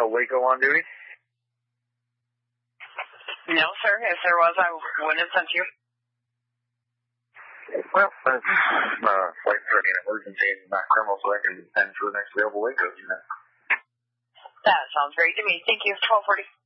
a Waco on duty? No, sir. If there was, I wouldn't have sent you. Well, that's flight threatening emergency and not criminal, so I can send to the next available Waco, you know. That sounds great to me. Thank you. 1240.